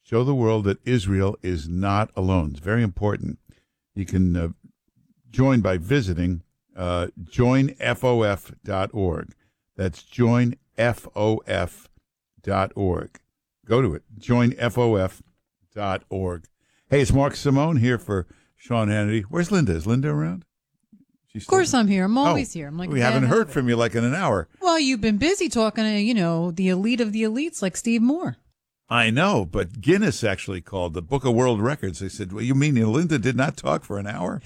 Show the world that Israel is not alone. It's very important. You can join by visiting joinfof.org. That's joinfof.org. Go to it, joinfof.org. Hey, it's Mark Simone here for Sean Hannity. Where's Linda? Is Linda around? Of course I'm here. I'm always here. I'm like, we haven't heard from you like in an hour. Well, you've been busy talking to, the elite of the elites like Steve Moore. I know, but Guinness actually called the Book of World Records. They said, well, you mean Linda did not talk for an hour?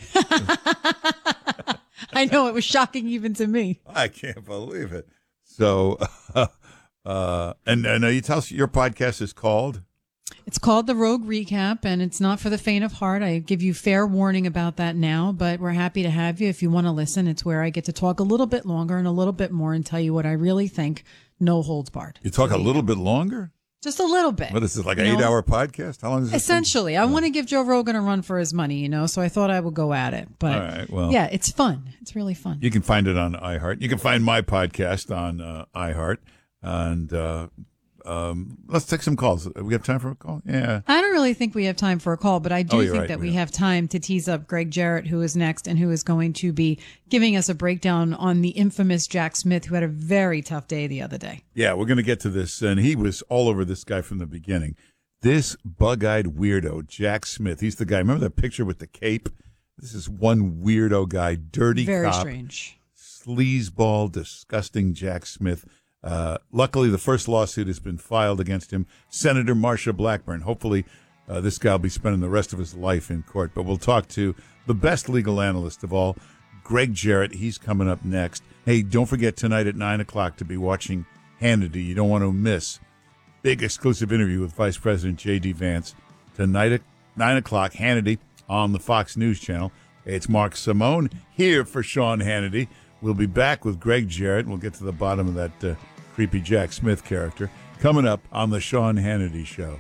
I know. It was shocking even to me. I can't believe it. So, and you tell us your podcast is called? It's called The Rogue Recap, and it's not for the faint of heart. I give you fair warning about that now, but we're happy to have you if you want to listen. It's where I get to talk a little bit longer and a little bit more and tell you what I really think, no holds barred. You talk a little bit longer? Just a little bit. What is this, like an 8-hour podcast? How long is it? Essentially. I want to give Joe Rogan a run for his money, so I thought I would go at it. But all right, well, yeah, it's fun. It's really fun. You can find it on iHeart. You can find my podcast on iHeart. And let's take some calls. We have time for a call? Yeah. I don't really think we have time for a call, but I do think that we have have time to tease up Greg Jarrett, who is next and who is going to be giving us a breakdown on the infamous Jack Smith, who had a very tough day the other day. Yeah, we're going to get to this. And he was all over this guy from the beginning. This bug-eyed weirdo, Jack Smith. He's the guy. Remember that picture with the cape? This is one weirdo guy, dirty very cop. Very strange. Sleazeball, disgusting Jack Smith. Luckily, the first lawsuit has been filed against him. Senator Marsha Blackburn. Hopefully, this guy will be spending the rest of his life in court. But we'll talk to the best legal analyst of all, Greg Jarrett. He's coming up next. Hey, don't forget tonight at 9 o'clock to be watching Hannity. You don't want to miss big exclusive interview with Vice President J.D. Vance. Tonight at 9 o'clock, Hannity on the Fox News Channel. It's Mark Simone here for Sean Hannity. We'll be back with Greg Jarrett. We'll get to the bottom of that creepy Jack Smith character coming up on the Sean Hannity Show.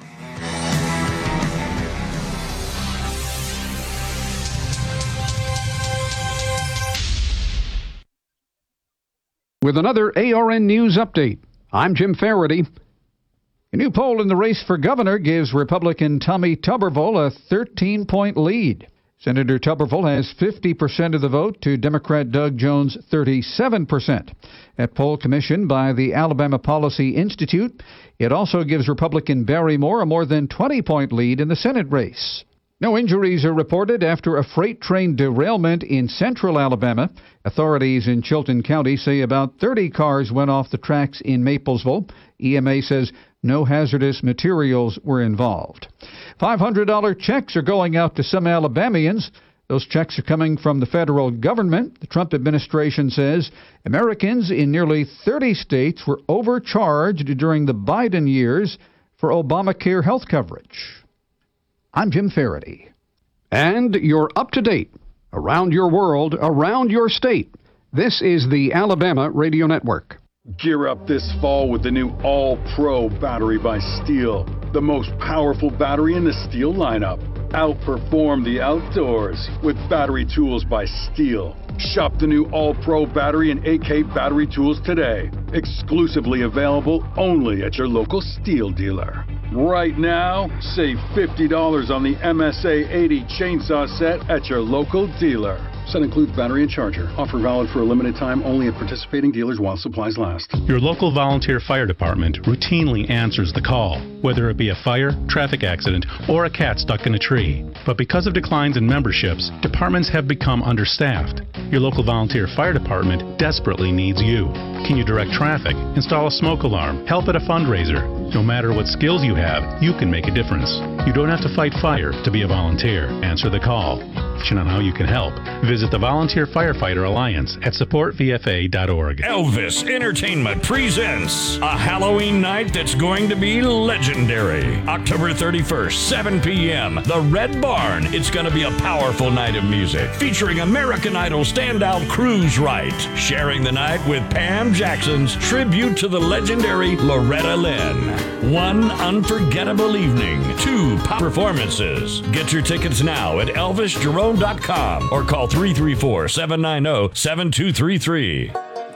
With another ARN News Update, I'm Jim Faraday. A new poll in the race for governor gives Republican Tommy Tuberville a 13-point lead. Senator Tuberville has 50% of the vote to Democrat Doug Jones' 37%. At poll commissioned by the Alabama Policy Institute, it also gives Republican Barry Moore a more than 20-point lead in the Senate race. No injuries are reported after a freight train derailment in central Alabama. Authorities in Chilton County say about 30 cars went off the tracks in Maplesville. EMA says no hazardous materials were involved. $500 checks are going out to some Alabamians. Those checks are coming from the federal government. The Trump administration says Americans in nearly 30 states were overcharged during the Biden years for Obamacare health coverage. I'm Jim Faraday. And you're up to date. Around your world, around your state. This is the Alabama Radio Network. Gear up this fall with the new All-Pro battery by Steel. The most powerful battery in the Steel lineup. Outperform the outdoors with battery tools by Steel. Shop the new All-Pro battery and AK battery tools today. Exclusively available only at your local Steel dealer. Right now, save $50 on the MSA 80 chainsaw set at your local dealer. Set includes battery and charger. Offer valid for a limited time only at participating dealers while supplies last. Your local volunteer fire department routinely answers the call, whether it be a fire, traffic accident, or a cat stuck in a tree. But because of declines in memberships, departments have become understaffed. Your local volunteer fire department desperately needs you. Can you direct traffic, install a smoke alarm, help at a fundraiser? No matter what skills you have, you can make a difference. You don't have to fight fire to be a volunteer. Answer the call. On how you can help, visit the Volunteer Firefighter Alliance at supportvfa.org. Elvis Entertainment presents a Halloween night that's going to be legendary. October 31st, 7 p.m., the Red Barn. It's going to be a powerful night of music featuring American Idol standout Cruise Wright, sharing the night with Pam Jackson's tribute to the legendary Loretta Lynn. One unforgettable evening, 2 pop performances. Get your tickets now at ElvisJerome.com or call 334-790-7233.